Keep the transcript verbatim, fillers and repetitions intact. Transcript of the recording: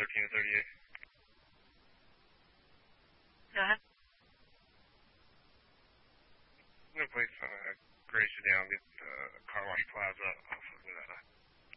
thirteen to thirty-eight. Go ahead. No place uh, Gray Sedan, get uh, Car Wash Plaza off of Nevada.